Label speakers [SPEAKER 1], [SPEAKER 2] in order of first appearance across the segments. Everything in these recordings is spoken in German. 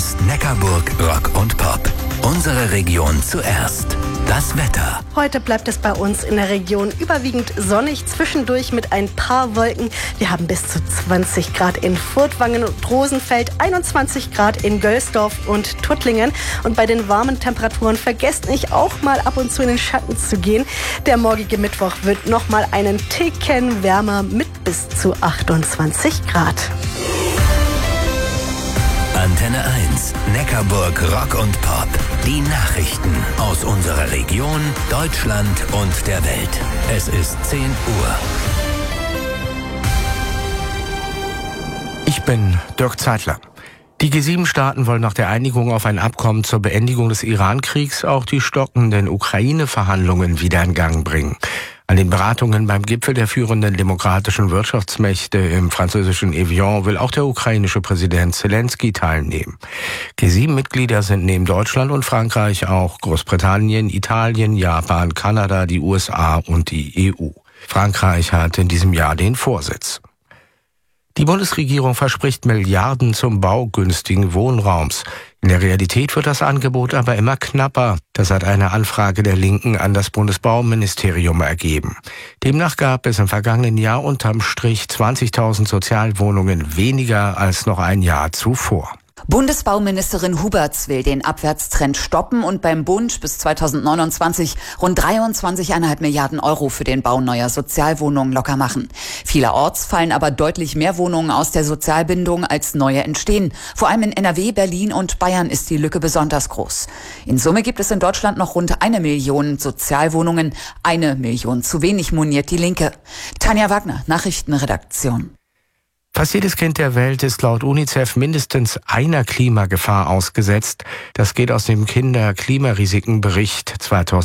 [SPEAKER 1] 1 Neckarburg Rock und Pop. Unsere Region zuerst. Das Wetter.
[SPEAKER 2] Heute bleibt es bei uns in der Region überwiegend sonnig, zwischendurch mit ein paar Wolken. Wir haben bis zu 20 Grad in Furtwangen und Rosenfeld, 21 Grad in Göllsdorf und Tuttlingen. Und bei den warmen Temperaturen vergesst nicht, auch mal ab und zu in den Schatten zu gehen. Der morgige Mittwoch wird noch mal einen Ticken wärmer mit bis zu 28 Grad.
[SPEAKER 1] Antenne 1, Neckarburg Rock und Pop. Die Nachrichten aus unserer Region, Deutschland und der Welt. Es ist 10 Uhr.
[SPEAKER 3] Ich bin Dirk Zeitler. Die G7-Staaten wollen nach der Einigung auf ein Abkommen zur Beendigung des Iran-Kriegs auch die stockenden Ukraine-Verhandlungen wieder in Gang bringen. An den Beratungen beim Gipfel der führenden demokratischen Wirtschaftsmächte im französischen Evian will auch der ukrainische Präsident Zelensky teilnehmen. G7-Mitglieder sind neben Deutschland und Frankreich auch Großbritannien, Italien, Japan, Kanada, die USA und die EU. Frankreich hat in diesem Jahr den Vorsitz. Die Bundesregierung verspricht Milliarden zum Bau günstigen Wohnraums. In der Realität wird das Angebot aber immer knapper. Das hat eine Anfrage der Linken an das Bundesbauministerium ergeben. Demnach gab es im vergangenen Jahr unterm Strich 20.000 Sozialwohnungen weniger als noch ein Jahr zuvor.
[SPEAKER 4] Bundesbauministerin Huberts will den Abwärtstrend stoppen und beim Bund bis 2029 rund 23,5 Milliarden Euro für den Bau neuer Sozialwohnungen locker machen. Vielerorts fallen aber deutlich mehr Wohnungen aus der Sozialbindung als neue entstehen. Vor allem in NRW, Berlin und Bayern ist die Lücke besonders groß. In Summe gibt es in Deutschland noch rund 1 Million Sozialwohnungen. 1 Million zu wenig, moniert die Linke. Tanja Wagner, Nachrichtenredaktion.
[SPEAKER 3] Fast jedes Kind der Welt ist laut UNICEF mindestens einer Klimagefahr ausgesetzt. Das geht aus dem Kinder-Klimarisiken-Bericht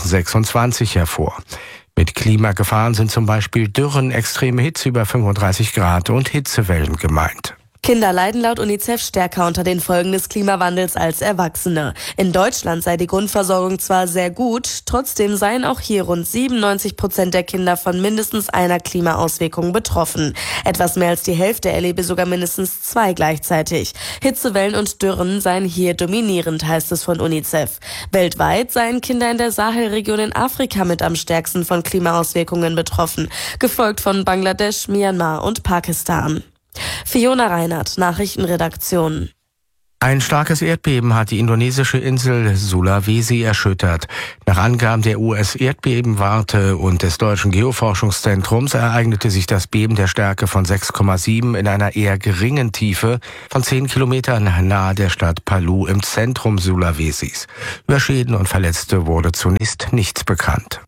[SPEAKER 3] 2026 hervor. Mit Klimagefahren sind zum Beispiel Dürren, extreme Hitze über 35 Grad und Hitzewellen gemeint.
[SPEAKER 5] Kinder leiden laut UNICEF stärker unter den Folgen des Klimawandels als Erwachsene. In Deutschland sei die Grundversorgung zwar sehr gut, trotzdem seien auch hier rund 97% der Kinder von mindestens einer Klimaauswirkung betroffen. Etwas mehr als die Hälfte erlebe sogar mindestens 2 gleichzeitig. Hitzewellen und Dürren seien hier dominierend, heißt es von UNICEF. Weltweit seien Kinder in der Sahelregion in Afrika mit am stärksten von Klimaauswirkungen betroffen, gefolgt von Bangladesch, Myanmar und Pakistan. Fiona Reinhardt, Nachrichtenredaktion.
[SPEAKER 3] Ein starkes Erdbeben hat die indonesische Insel Sulawesi erschüttert. Nach Angaben der US-Erdbebenwarte und des Deutschen Geoforschungszentrums ereignete sich das Beben der Stärke von 6,7 in einer eher geringen Tiefe von 10 Kilometern nahe der Stadt Palu im Zentrum Sulawesis. Über Schäden und Verletzte wurde zunächst nichts bekannt.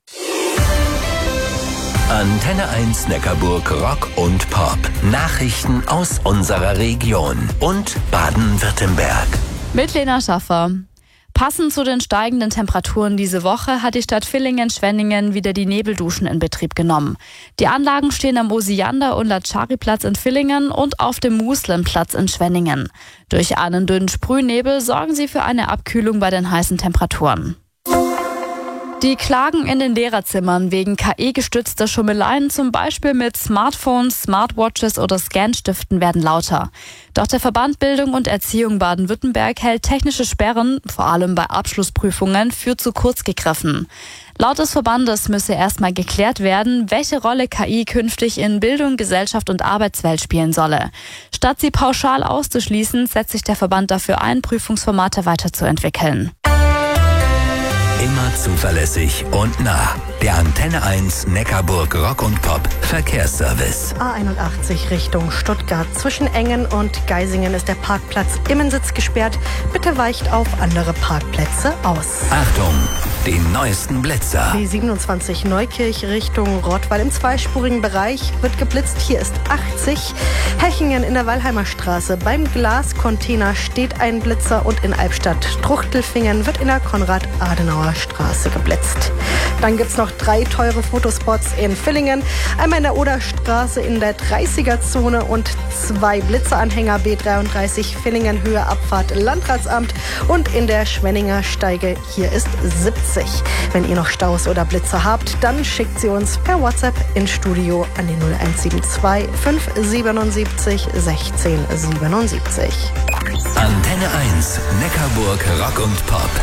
[SPEAKER 1] Antenne 1 Neckarburg Rock und Pop. Nachrichten aus unserer Region und Baden-Württemberg.
[SPEAKER 6] Mit Lena Schaffer. Passend zu den steigenden Temperaturen diese Woche hat die Stadt Villingen-Schwenningen wieder die Nebelduschen in Betrieb genommen. Die Anlagen stehen am Osiander- und Latschari-Platz in Villingen und auf dem Muslemplatz in Schwenningen. Durch einen dünnen Sprühnebel sorgen sie für eine Abkühlung bei den heißen Temperaturen. Die Klagen in den Lehrerzimmern wegen KI-gestützter Schummeleien, zum Beispiel mit Smartphones, Smartwatches oder Scanstiften, werden lauter. Doch der Verband Bildung und Erziehung Baden-Württemberg hält technische Sperren, vor allem bei Abschlussprüfungen, für zu kurz gegriffen. Laut des Verbandes müsse erstmal geklärt werden, welche Rolle KI künftig in Bildung, Gesellschaft und Arbeitswelt spielen solle. Statt sie pauschal auszuschließen, setzt sich der Verband dafür ein, Prüfungsformate weiterzuentwickeln.
[SPEAKER 1] Immer zuverlässig und nah. Der Antenne 1 Neckarburg Rock und Pop Verkehrsservice.
[SPEAKER 2] A81 Richtung Stuttgart. Zwischen Engen und Geisingen ist der Parkplatz Immensitz gesperrt. Bitte weicht auf andere Parkplätze aus.
[SPEAKER 1] Achtung, den neuesten Blitzer.
[SPEAKER 2] B27 Neukirch Richtung Rottweil im zweispurigen Bereich wird geblitzt. Hier ist 80. Hechingen in der Wallheimer Straße. Beim Glascontainer steht ein Blitzer und in Albstadt-Truchtelfingen wird in der Konrad-Adenauer Straße geblitzt. Dann gibt's noch 3 teure Fotospots in Villingen. Einmal in der Oderstraße in der 30er-Zone und 2 Blitzeranhänger B33 Villingen Höhe Abfahrt Landratsamt und in der Schwenninger Steige. Hier ist 70. Wenn ihr noch Staus oder Blitze habt, dann schickt sie uns per WhatsApp ins Studio an die 0172 577 1677.
[SPEAKER 1] Antenne Antenne 1, Neckarburg Rock und Pop.